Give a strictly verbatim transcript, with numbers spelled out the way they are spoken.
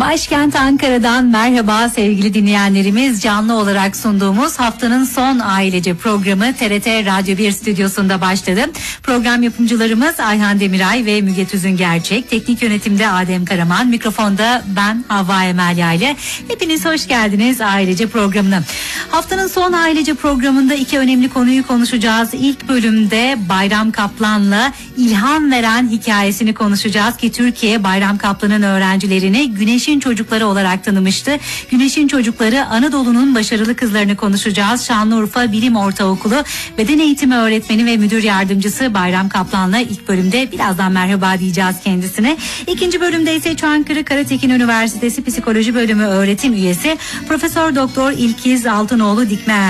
Başkent Ankara'dan merhaba sevgili dinleyenlerimiz. Canlı olarak sunduğumuz haftanın son ailece programı T R T Radyo bir stüdyosunda başladı. Program yapımcılarımız Ayhan Demiray ve Müge Tüzün Gerçek. Teknik yönetimde Adem Karaman. Mikrofonda ben Havva Emelya ile. Hepiniz hoş geldiniz ailece programına. Haftanın son ailece programında iki önemli konuyu konuşacağız. İlk bölümde Bayram Kaplan'la ilham veren hikayesini konuşacağız ki Türkiye Bayram Kaplan'ın öğrencilerini Güneşin Çocukları olarak tanımıştı. Güneşin Çocukları Anadolu'nun başarılı kızlarını konuşacağız. Şanlıurfa Bilim Ortaokulu Beden Eğitimi Öğretmeni ve Müdür Yardımcısı Bayram Kaplan'la ilk bölümde birazdan merhaba diyeceğiz kendisine. İkinci bölümde ise Çankırı Karatekin Üniversitesi Psikoloji Bölümü öğretim üyesi Profesör Doktor İlkiz Altınoğlu Dikme